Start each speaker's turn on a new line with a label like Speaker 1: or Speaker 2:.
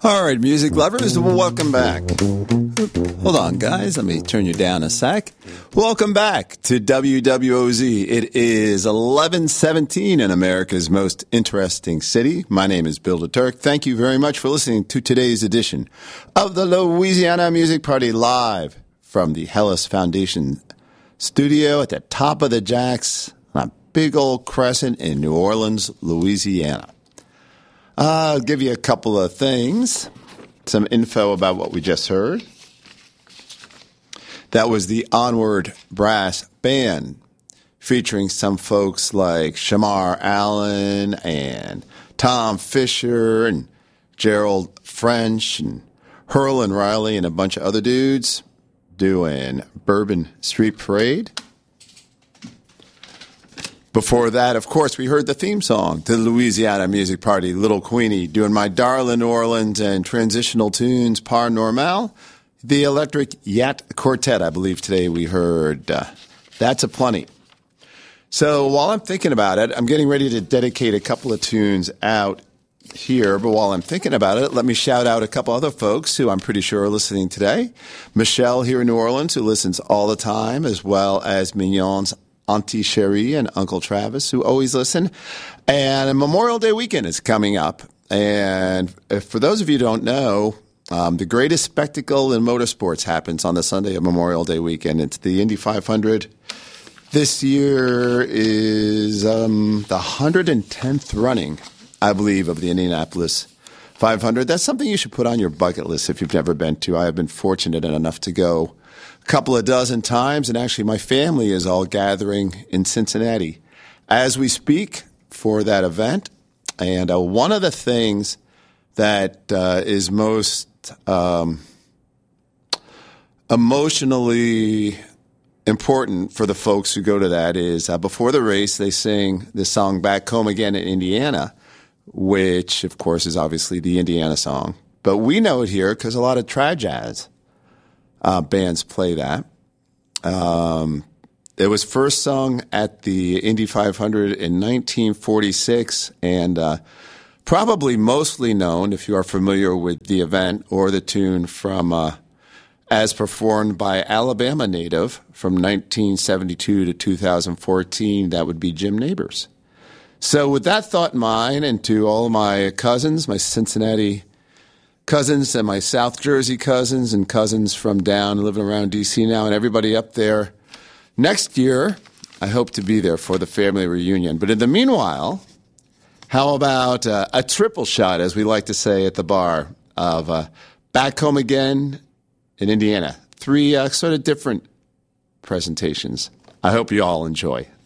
Speaker 1: All right, music lovers, welcome back. Hold on, guys. Let me turn you down a sec. Welcome back to WWOZ. It is 11:17 in America's most interesting city. My name is Bill DeTurk. Thank you very much for listening to today's edition of the Louisiana Music Party live from the Hellas Foundation studio at the top of the Jacks on a big old crescent in New Orleans, Louisiana. I'll give you a couple of things, some info about what we just heard. That was the Onward Brass Band, featuring some folks like Shamar Allen and Tom Fisher and Gerald French and Hurl Riley and a bunch of other dudes doing Bourbon Street Parade. Before that, of course, we heard the theme song to the Louisiana Music Party, Little Queenie, doing My Darling New Orleans and transitional tunes, Par Normal. The Electric Yacht Quartet, I believe today we heard That's a Plenty. So while I'm thinking about it, I'm getting ready to dedicate a couple of tunes out here. But while I'm thinking about it, let me shout out a couple other folks who I'm pretty sure are listening today. Michelle here in New Orleans, who listens all the time, as well as Mignon's Auntie Cherie and Uncle Travis, who always listen. And Memorial Day weekend is coming up. And for those of you who don't know, the greatest spectacle in motorsports happens on the Sunday of Memorial Day weekend. It's the Indy 500. This year is the 110th running, I believe, of the Indianapolis 500. That's something you should put on your bucket list if you've never been to. I have been fortunate enough to go a couple of dozen times, and actually my family is all gathering in Cincinnati as we speak for that event. And one of the things that is most emotionally important for the folks who go to that is before the race, they sing the song Back Home Again in Indiana, which, of course, is obviously the Indiana song. But we know it here because a lot of trad jazz bands play that. It was first sung at the Indy 500 in 1946 and probably mostly known, if you are familiar with the event or the tune, from as performed by Alabama native from 1972 to 2014. That would be Jim Nabors. So with that thought in mind, and to all of my cousins, my Cincinnati cousins and my South Jersey cousins and cousins from down living around D.C. now, and everybody up there, next year I hope to be there for the family reunion. But in the meanwhile, how about a triple shot, as we like to say at the bar, of Back Home Again in Indiana. 3 sort of different presentations. I hope you all enjoy.